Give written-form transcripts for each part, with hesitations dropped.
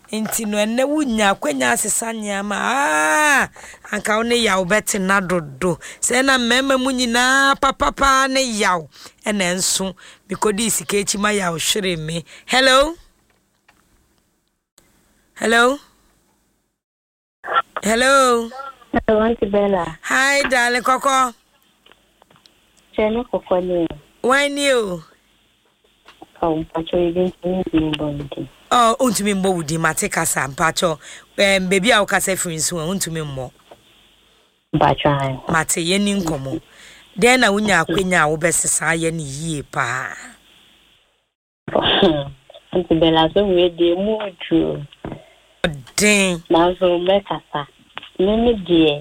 Inti no enne wunya kwenya asesa nyama anka one yaw beti na dodo se na mema mu nyina papa ne yaw ene enso mikodi sika echi ma yaw hwere me. Hello hello hello hello Auntie Bella. Hi darling Koko. Chene Koko ni when you pacho even oh untumi mbo wudi mate kasa mpacho baby a ukasa free nso untumi mmo bacho mate yeni nkomo den na wunya akwenya wo besesa ye ne yie pa Auntie Bella so we dey mutu den na so me kasa me die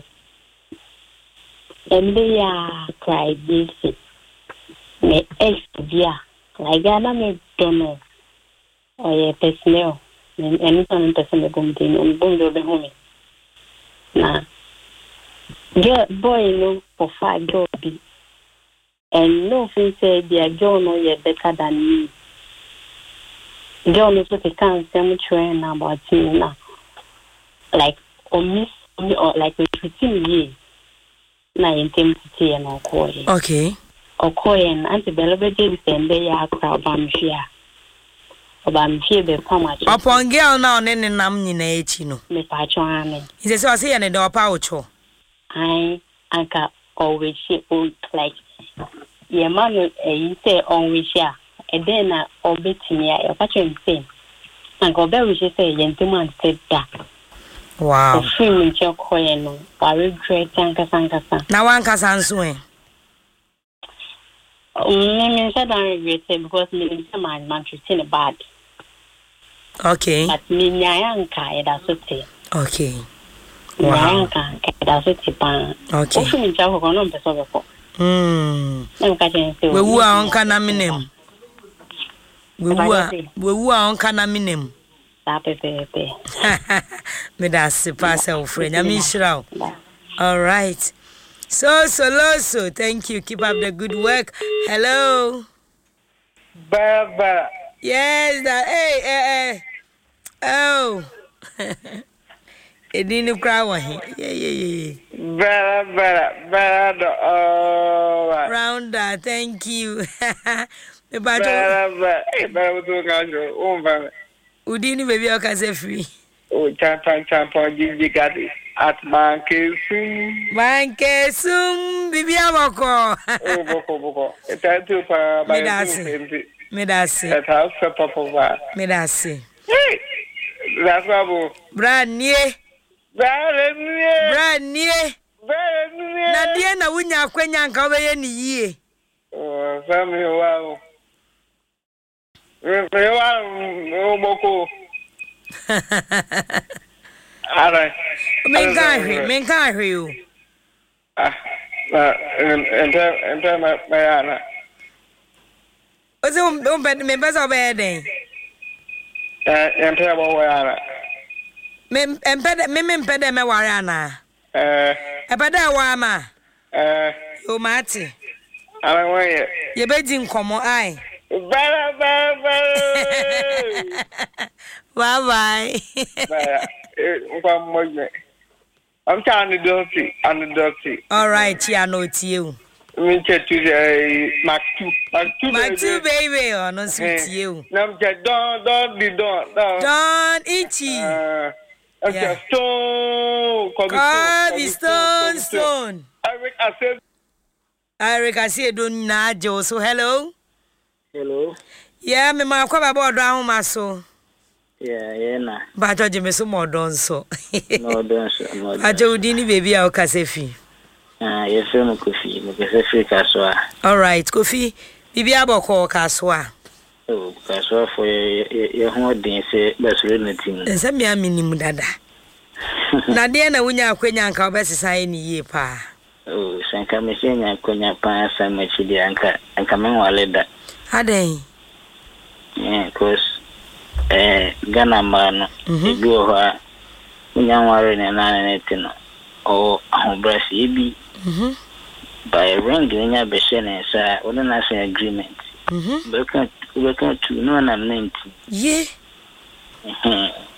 embe ya cry this me dia like na me dono oye personnel anytime person go meeting on bondo be home na get boy no for five job and no fin say their job no ye better than me job no so can some train about me na like or like we treating ye na intensity and all okay and Auntie Bella be dey send ya crowd bamshia obamfie be pama chi upon girl na one ne nam nyina echi no me pa cho ame ise se o se ye ne de opa ucho I anka always like ye man you say always ya e den na obetimi ya pa cho nsem anka obe we say ye ntemu said that wow film nche koye no wa regret sanka na wan kasa nso me said I regret it because me man treating bad. okay But me nyanka that's it. okay Wow. That's it pan. Okay. Ofu mi chawo ko no peso beko. Na ka chen se. We wu a onka na minem. We wu a onka na minem. Ta pepe. Me da se pass o friend. Nyami shira. All right. So, thank you. Keep up the good work. Hello. Baba. Yes, that. Hey. Oh. It didn't cry one. Yeah. Baba. Oh. Rounder, thank you. Baba. Udini baby o kase free. Oh, champion, Gigi got it. At Bankesum, Bibi Aboko. Oh, Boko. It's a two by Medasi. That house for Papa. Medasi. Hey, that's Babu. Brand new. Nadia na wunya kwenya nka obeye ni yie. Oh, family wow. Wow, Boko. Alright. Men kan hwe o. Enter my ana. Oze me beza obeye den. Enter my ana. Me mpede me ware ana. Epede wa ma. O mati. Ala waye. Ye beji nkomo ai. Bye. Bye. I'm trying to do all right, yeah, no you. Me check to Mac 2 baby, or no sweet you. Nam check don't itchy. Okay, stone. Eric, I see don't najo. So hello. Yeah, me ma kwa baba odo ahoma so. Yeah, na. Ba joje me so modon so. Modon so. Ajo udini baby a o kasefi. Yes, no Kofi, no Kofi Kaswa. All right, Kofi. Bibi aboko Kaswa. Oh, Kaswa for your home day say that's really nothing. Nse me aminim dada. Na de na wunya akwenya nka obesesa ye ni yie pa. Oh, sanka me se nya akwenya pa sa machidi anka men wale da. Aden. Yeah, cause Ghana man do ha wunya ware na netino. Oh, ahombrasi bi. By ring nya be shene sa one na say agreement. We can to no na 90. Yeah.